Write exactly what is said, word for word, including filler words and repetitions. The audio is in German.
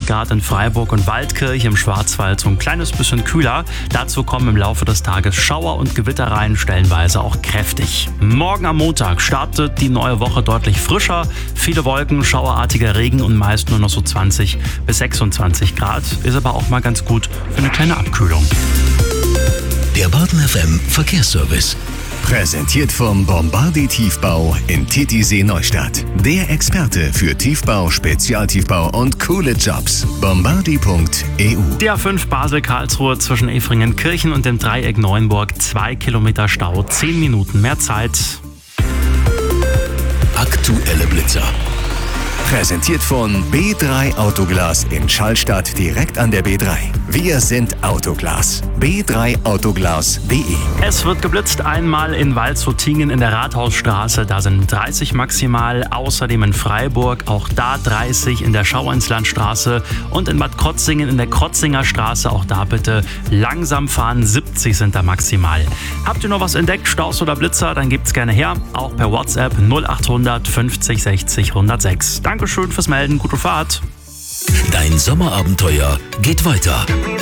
Grad in Freiburg und Waldkirch, im Schwarzwald so ein kleines bisschen kühler. Dazu kommen im Laufe des Tages Schauer und Gewitter rein, stellenweise auch kräftig. Morgen am Montag startet die neue Woche deutlich frischer. Viele Wolken, schauerartiger Regen und meist nur noch so zwanzig bis sechsundzwanzig Grad. Ist aber auch mal ganz gut für eine kleine Abkühlung. Der Baden F M Verkehrsservice. Präsentiert vom Bombardi Tiefbau in Titisee Neustadt. Der Experte für Tiefbau, Spezialtiefbau und coole Jobs. bombardi punkt e u. Die A fünf Basel-Karlsruhe zwischen Efringen-Kirchen und dem Dreieck Neuenburg. Zwei Kilometer Stau, zehn Minuten mehr Zeit. Aktuelle Blitzer. Präsentiert von B drei Autoglas in Schallstadt direkt an der B drei. Wir sind Autoglas. b drei autoglas punkt de. Es wird geblitzt einmal in Waldshutingen in der Rathausstraße, da sind dreißig maximal. Außerdem in Freiburg, auch da dreißig in der Schauinslandstraße und in Bad Krotzingen in der Krotzinger Straße, auch da bitte langsam fahren, siebzig sind da maximal. Habt ihr noch was entdeckt, Staus oder Blitzer, dann gebt's gerne her, auch per WhatsApp null achthundert fünfzig sechzig hundertsechs. Dankeschön fürs Melden, gute Fahrt. Dein Sommerabenteuer geht weiter.